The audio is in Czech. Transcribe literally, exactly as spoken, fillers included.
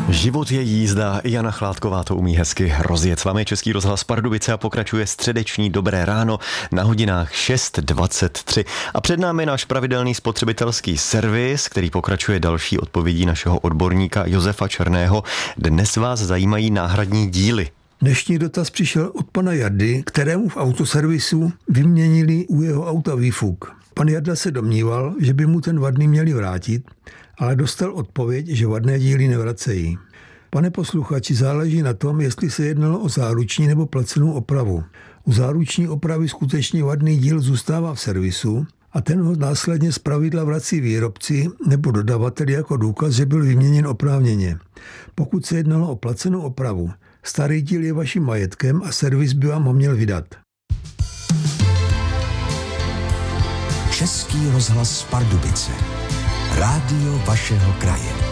Život je jízda, Jana Chládková to umí hezky rozjet. S vámi Český rozhlas Pardubice a pokračuje středeční Dobré ráno na hodinách šest dvacet tři. A před námi náš pravidelný spotřebitelský servis, který pokračuje další odpovědí našeho odborníka Josefa Černého. Dnes vás zajímají náhradní díly. Dnešní dotaz přišel od pana Jardy, kterému v autoservisu vyměnili u jeho auta výfuk. Pan Jarda se domníval, že by mu ten vadný měli vrátit, ale dostal odpověď, že vadné díly nevracejí. Pane posluchači, záleží na tom, jestli se jednalo o záruční nebo placenou opravu. U záruční opravy skutečně vadný díl zůstává v servisu a ten ho následně zpravidla vrací výrobci nebo dodavateli jako důkaz, že byl vyměněn oprávněně. Pokud se jednalo o placenou opravu, starý díl je vaším majetkem a servis by vám ho měl vydat. Český rozhlas Pardubice. Rádio vašeho kraje.